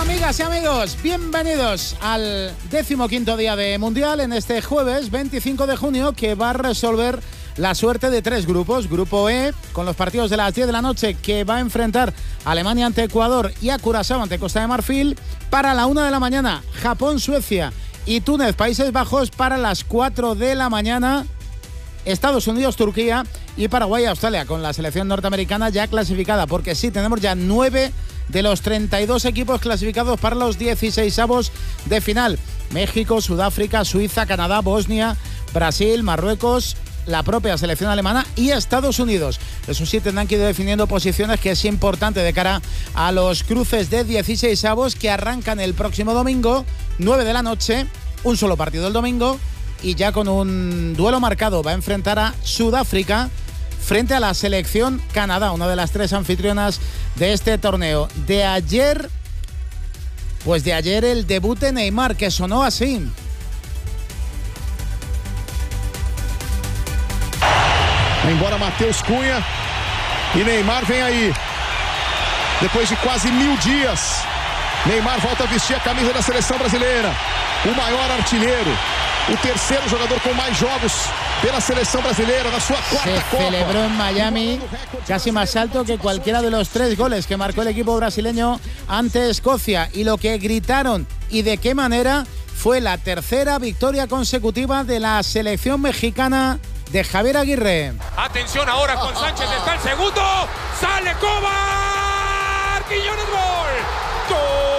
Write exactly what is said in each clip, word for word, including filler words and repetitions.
Amigas y amigos, bienvenidos al decimoquinto día de Mundial en este jueves veinticinco de junio, que va a resolver la suerte de tres grupos. Grupo E, con los partidos de las diez de la noche, que va a enfrentar a Alemania ante Ecuador y a Curazao ante Costa de Marfil. Para la una de la mañana, Japón, Suecia y Túnez, Países Bajos. Para las cuatro de la mañana, Estados Unidos, Turquía y Paraguay, Australia, con la selección norteamericana ya clasificada, porque sí, tenemos ya nueve de los treinta y dos equipos clasificados para los dieciseisavos de final. México, Sudáfrica, Suiza, Canadá, Bosnia, Brasil, Marruecos, la propia selección alemana y Estados Unidos. Eso sí, tendrán que ir definiendo posiciones, que es importante de cara a los cruces de dieciseisavos que arrancan el próximo domingo, nueve de la noche, un solo partido el domingo, y ya con un duelo marcado. Va a enfrentar a Sudáfrica frente a la selección Canadá, una de las tres anfitrionas de este torneo. De ayer, pues de ayer el debut de Neymar, que sonó así. Embora Matheus Cunha e Neymar vem aí. Depois de quase mil dias, Neymar volta a vestir a camisa da seleção brasileira. O maior artilheiro, o terceiro jogador con más jogos pela seleção brasileira na sua cuarta Copa. Se celebró en Miami casi más alto que cualquiera de los tres goles que marcó el equipo brasileño ante Escocia. Y lo que gritaron y de qué manera fue la tercera victoria consecutiva de la selección mexicana de Javier Aguirre. Atención ahora con Sánchez, está el segundo, sale Kovar, Quiñones, gol, gol.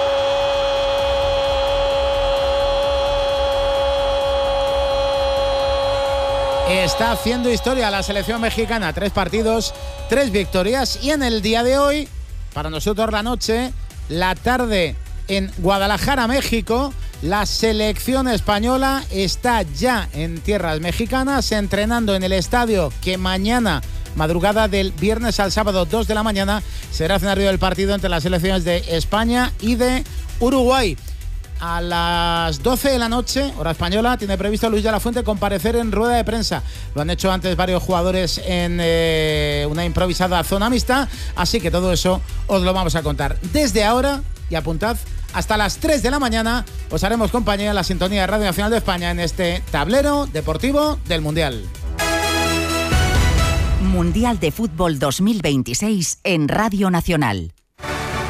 Está haciendo historia la selección mexicana, tres partidos, tres victorias, y en el día de hoy, para nosotros la noche, la tarde en Guadalajara, México, la selección española está ya en tierras mexicanas, entrenando en el estadio que mañana, madrugada del viernes al sábado, dos de la mañana, será escenario del partido entre las selecciones de España y de Uruguay. A las doce de la noche, hora española, tiene previsto Luis de la Fuente comparecer en rueda de prensa. Lo han hecho antes varios jugadores en eh, una improvisada zona mixta, así que todo eso os lo vamos a contar desde ahora. Y apuntad, hasta las tres de la mañana os haremos compañía en la sintonía de Radio Nacional de España en este tablero deportivo del Mundial. Mundial de Fútbol dos mil veintiséis en Radio Nacional.